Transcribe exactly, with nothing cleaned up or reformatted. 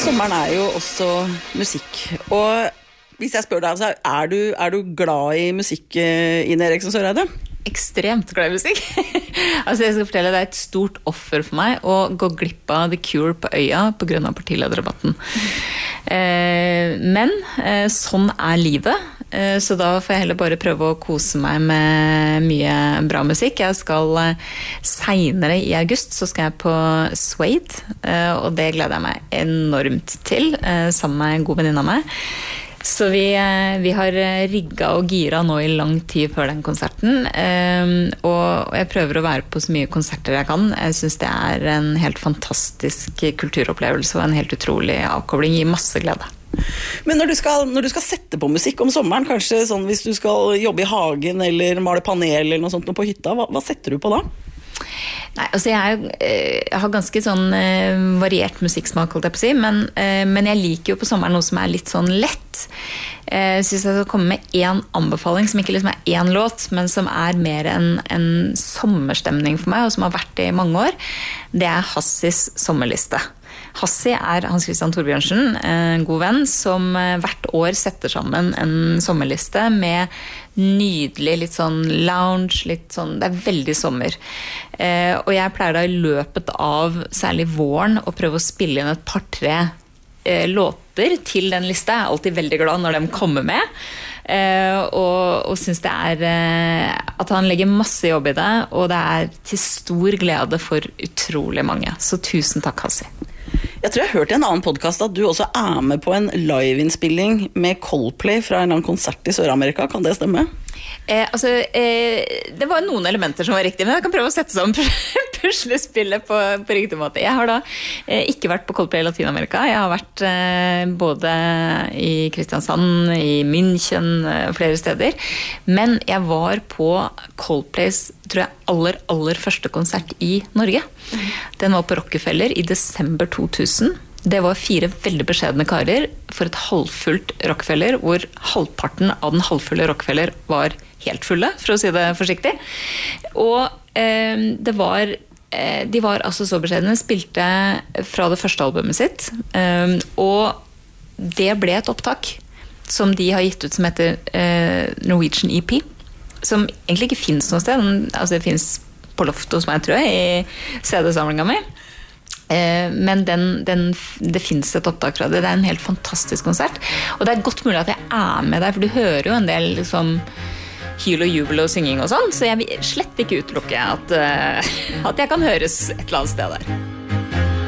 Sommeren er jo også musikk, og hvis jeg spør deg, så er du, er du glad i musikk, Ine Eriksen Søreide? Ekstremt glad i musikk. Altså jeg skal fortelle, det er et stort offer for meg å gå glipp av The Cure på Øya på grunn av partilederdebatten. Eh, men eh, sånn er livet, eh, så da får jeg heller bare prøve å kose meg med mye bra musikk. Jeg skal eh, senere i august, så skal jeg på Suede, eh, og det gleder jeg meg enormt til, eh, sammen med en god venninne av meg. Så vi, vi har rigget og gira nå i lang tid før den konserten, og jeg prøver å være på så mye konserter jeg kan. Jeg synes det er en helt fantastisk kulturopplevelse og en helt utrolig avkobling, gir masse glede. Men når du, skal, når du skal sette på musikk om sommeren, kanskje sånn hvis du skal jobbe i hagen eller male panel eller noe sånt på hytta, hva, hva setter du på da? Nei, altså jeg, jeg har ganske sånn eh, variert musikksmak, holdt jeg på å si, men, eh, men jeg liker jo på sommeren noe som er litt sånn lett. Jeg synes jeg skal komme med en anbefaling som ikke liksom er en låt, men som er mer en, en sommerstemning for meg, og som har vært det i mange år. Det er Hassis sommerliste. Hassi er Hans Christian Torbjørnsen, en god venn, som hvert år setter sammen en sommerliste med nydelig, litt sånn lounge, litt sånn, det er veldig sommer. Eh, og jeg pleier da i løpet av særlig våren å prøve å spille inn et par-tre eh, låter til den lista. Jeg er alltid veldig glad når de kommer med. Eh, og, og synes det er eh, at han legger masse jobb i det, og det er til stor glede for utrolig mange. Så tusen takk, Hassi. Jeg tror jeg hørte i en annen podcast at du også er med på en live-innspilling med Coldplay fra en eller annen konsert i Sør-Amerika. Kan det stemme? Eh, altså, eh, det var noen elementer som var riktige, men jeg kan prøve å sette sammen puslespillet på, på riktig måte. Jeg har da eh, ikke vært på Coldplay i Latinamerika. Jeg har vært eh, både i Kristiansand, i München, eh, flere steder. Men jeg var på Coldplays, tror jeg, aller, aller første konsert i Norge. Den var på Rockefeller i desember to tusen. Det var fire veldig beskjedne karer for et halvfullt Rockefeller, hvor halvparten av den halvfulle Rockefeller var helt fulle, for å si det forsiktig. Og eh, det var, eh, de var altså så beskjedne, spilte fra det første albumet sitt, eh, og det ble et opptak som de har gitt ut som heter eh, Norwegian E P, som egentlig ikke finnes noe sted. Altså det finnes på loftet hos meg, tror jeg, i C D-samlingen min. Men den, den, det finnes et opptak fra det. Det er en helt fantastisk konsert. Og det er godt mulig at jeg er med der, for du hører jo en del liksom, hyl og jubel og synging og sånn, så jeg vil slett ikke utelukke at, at jeg kan høres et eller annet sted der.